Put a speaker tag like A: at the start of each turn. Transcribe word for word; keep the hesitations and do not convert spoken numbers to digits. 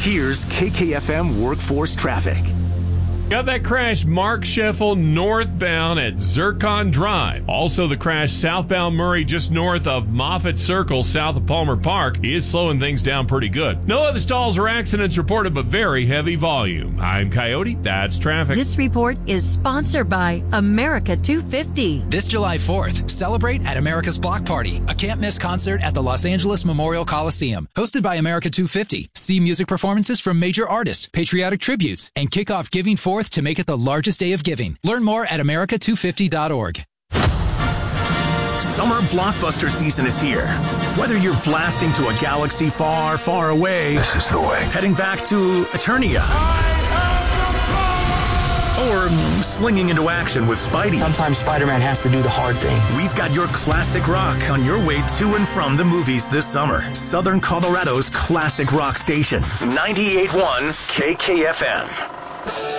A: Here's K K F M Workforce Traffic.
B: Got that crash Mark Sheffel northbound at Zircon Drive. Also the crash southbound Murray just north of Moffett Circle south of Palmer Park is slowing things down pretty good. No other stalls or accidents reported, but very heavy volume. I'm Coyote. That's traffic.
C: This report is sponsored by America two fifty.
D: This July fourth, celebrate at America's Block Party, a can't-miss concert at the Los Angeles Memorial Coliseum. Hosted by America two fifty. See music performances from major artists, patriotic tributes, and kick off Giving Forth to make it the largest day of giving. Learn more at America two fifty dot org.
A: Summer blockbuster season is here. Whether you're blasting to a galaxy far, far away,
E: this is the way.
A: Heading back to Eternia, or slinging into action with Spidey.
F: Sometimes Spider-Man has to do the hard thing.
A: We've got your classic rock on your way to and from the movies this summer. Southern Colorado's classic rock station, ninety-eight point one K K F M.